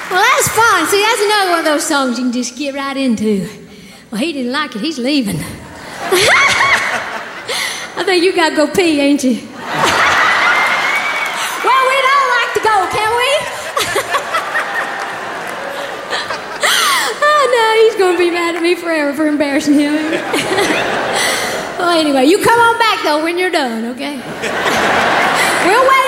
Well, that's fine. See, that's another one of those songs you can just get right into. Well, he didn't like it. He's leaving. I think you got to go pee, ain't you? Well, we'd all like to go, can we? Oh, no, he's going to be mad at me forever for embarrassing him. Well, anyway, you come on back, though, when you're done, okay? We'll wait